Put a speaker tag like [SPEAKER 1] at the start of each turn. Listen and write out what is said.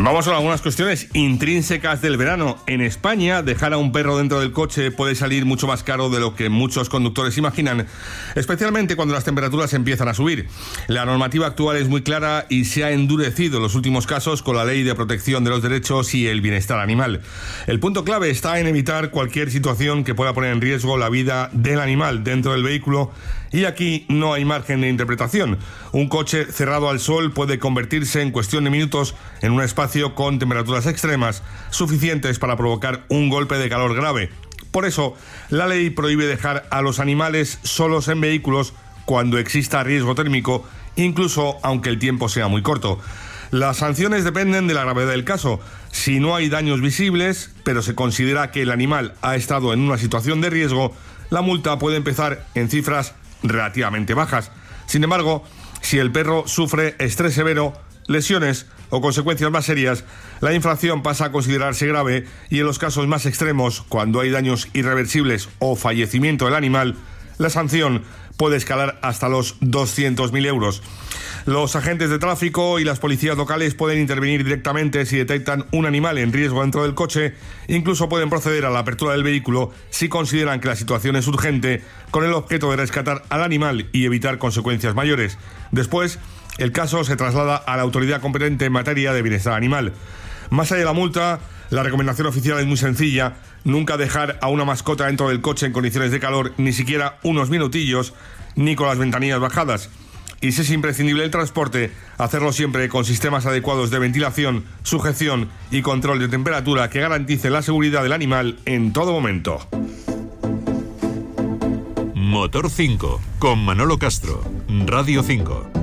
[SPEAKER 1] Vamos a algunas cuestiones intrínsecas del verano. En España, dejar a un perro dentro del coche puede salir mucho más caro de lo que muchos conductores imaginan, especialmente cuando las temperaturas empiezan a subir. La normativa actual es muy clara y se ha endurecido en los últimos casos con la Ley de Protección de los Derechos y el Bienestar Animal. El punto clave está en evitar cualquier situación que pueda poner en riesgo la vida del animal dentro del vehículo, y aquí no hay margen de interpretación. Un coche cerrado al sol puede convertirse en cuestión de minutos en un espacio con temperaturas extremas suficientes para provocar un golpe de calor grave. Por eso, la ley prohíbe dejar a los animales solos en vehículos cuando exista riesgo térmico, incluso aunque el tiempo sea muy corto. Las sanciones dependen de la gravedad del caso. Si no hay daños visibles, pero se considera que el animal ha estado en una situación de riesgo, la multa puede empezar en cifras relativamente bajas. Sin embargo, si el perro sufre estrés severo, lesiones o consecuencias más serias, la infracción pasa a considerarse grave y en los casos más extremos, cuando hay daños irreversibles o fallecimiento del animal, la sanción puede escalar hasta los 200.000 euros. Los agentes de tráfico y las policías locales pueden intervenir directamente si detectan un animal en riesgo dentro del coche. Incluso pueden proceder a la apertura del vehículo si consideran que la situación es urgente, con el objeto de rescatar al animal y evitar consecuencias mayores. Después, el caso se traslada a la autoridad competente en materia de bienestar animal. Más allá de la multa, la recomendación oficial es muy sencilla: nunca dejar a una mascota dentro del coche en condiciones de calor, ni siquiera unos minutillos, ni con las ventanillas bajadas. Y si es imprescindible el transporte, hacerlo siempre con sistemas adecuados de ventilación, sujeción y control de temperatura que garanticen la seguridad del animal en todo momento.
[SPEAKER 2] Motor 5, con Manolo Castro, Radio 5.